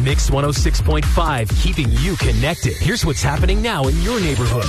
Mix 106.5, keeping you connected. Here's what's happening now in your neighborhood.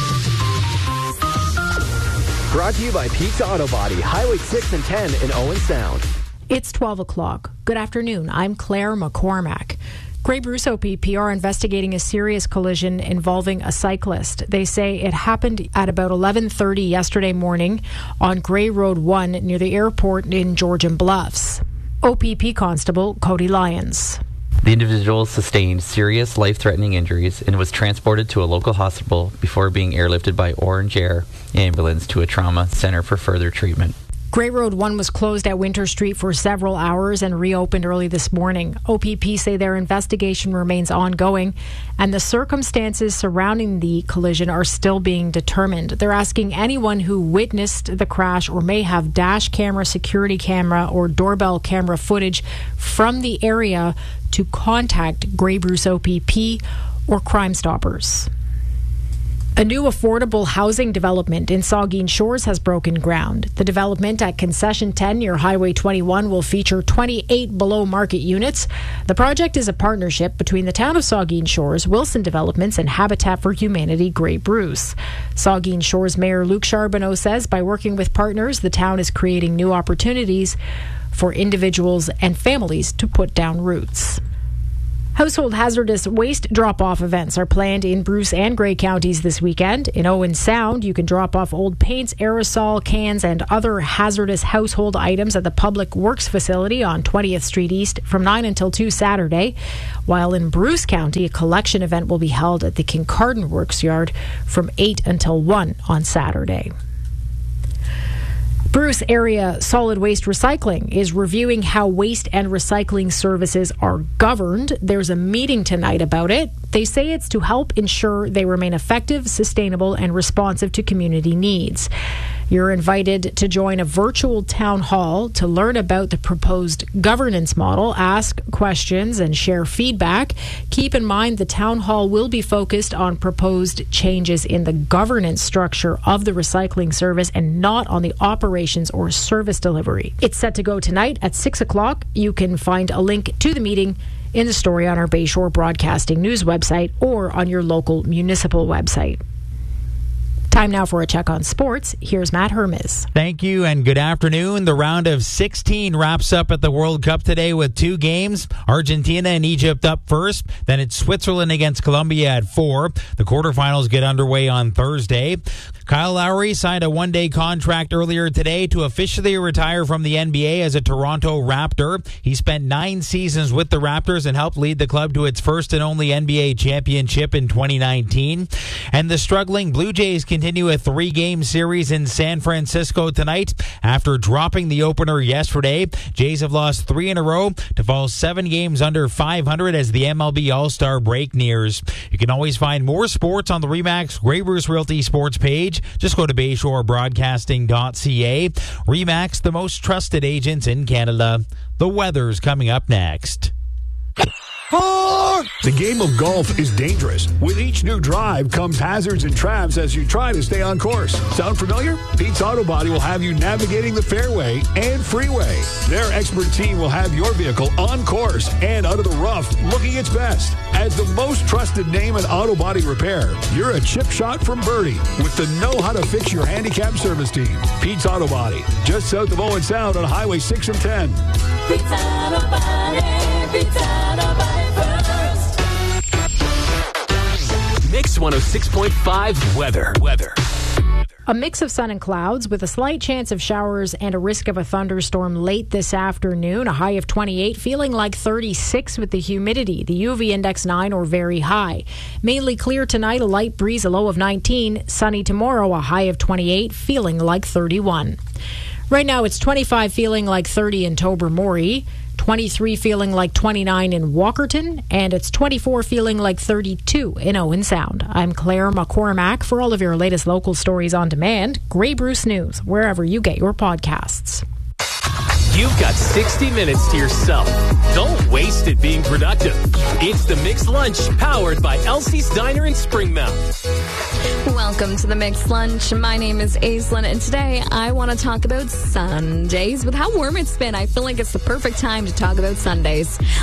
Brought to you by Pizza Auto Body, Highway 6 and 10 in Owen Sound. It's 12 o'clock. Good afternoon. I'm Claire McCormack. Grey Bruce OPP are investigating a serious collision involving a cyclist. They say it happened at about 11:30 yesterday morning on Grey Road 1 near the airport in Georgian Bluffs. OPP Constable Cody Lyons. The individual sustained serious life-threatening injuries and was transported to a local hospital before being airlifted by Orange Air ambulance to a trauma center for further treatment. Grey Road 1 was closed at Winter Street for several hours and reopened early this morning. OPP say their investigation remains ongoing and the circumstances surrounding the collision are still being determined. They're asking anyone who witnessed the crash or may have dash camera, security camera, or doorbell camera footage from the area to contact Grey Bruce OPP or Crime Stoppers. A new affordable housing development in Saugeen Shores has broken ground. The development at Concession 10 near Highway 21 will feature 28 below-market units. The project is a partnership between the town of Saugeen Shores, Wilson Developments, and Habitat for Humanity Grey Bruce. Saugeen Shores Mayor Luc Charbonneau says by working with partners, the town is creating new opportunities for individuals and families to put down roots. Household hazardous waste drop-off events are planned in Bruce and Grey counties this weekend. In Owen Sound, you can drop off old paints, aerosol cans, and other hazardous household items at the Public Works facility on 20th Street East from 9 until 2 Saturday. While in Bruce County, a collection event will be held at the Kincardine Works Yard from 8 until 1 on Saturday. Bruce Area Solid Waste Recycling is reviewing how waste and recycling services are governed. There's a meeting tonight about it. They say it's to help ensure they remain effective, sustainable, and responsive to community needs. You're invited to join a virtual town hall to learn about the proposed governance model, ask questions, and share feedback. Keep in mind the town hall will be focused on proposed changes in the governance structure of the recycling service and not on the operations or service delivery. It's set to go tonight at 6 o'clock. You can find a link to the meeting in the story on our Bayshore Broadcasting News website or on your local municipal website. Time now for a check on sports. Here's Matt Hermes. Thank you and good afternoon. The round of 16 wraps up at the World Cup today with 2 games. Argentina and Egypt up first. Then it's Switzerland against Colombia at 4. The quarterfinals get underway on Thursday. Kyle Lowry signed a one-day contract earlier today to officially retire from the NBA as a Toronto Raptor. He spent 9 seasons with the Raptors and helped lead the club to its first and only NBA championship in 2019. And the struggling Blue Jays continue a 3-game series in San Francisco tonight. After dropping the opener yesterday, Jays have lost 3 in a row to fall 7 games under 500 as the MLB All-Star break nears. You can always find more sports on the RE/MAX Grey Bruce Realty sports page. Just go to BayshoreBroadcasting.ca. RE/MAX, the most trusted agents in Canada. The weather's coming up next. The game of golf is dangerous. With each new drive comes hazards and traps as you try to stay on course. Sound familiar? Pete's Auto Body will have you navigating the fairway and freeway. Their expert team will have your vehicle on course and out of the rough looking its best. As the most trusted name in auto body repair, you're a chip shot from Birdie with the know-how-to-fix-your-handicap service team. Pete's Auto Body, just south of Owen Sound on Highway 6 and 10. Pete's Auto Body, Pete's Auto Body first. Mix 106.5 weather. A mix of sun and clouds with a slight chance of showers and a risk of a thunderstorm late this afternoon. A high of 28, feeling like 36 with the humidity. The UV index 9 or very high. Mainly clear tonight, a light breeze, a low of 19. Sunny tomorrow, a high of 28, feeling like 31. Right now it's 25, feeling like 30 in Tobermory. 23 feeling like 29 in Walkerton, and it's 24 feeling like 32 in Owen Sound. I'm Claire McCormack. For all of your latest local stories on demand, Grey Bruce News, wherever you get your podcasts. You've got 60 minutes to yourself. Don't waste it being productive. It's the Mixed Lunch, powered by Elsie's Diner in Springmount. Welcome to the Mixed Lunch. My name is Aislinn, and today I want to talk about Sundays. With how warm it's been, I feel like it's the perfect time to talk about Sundays.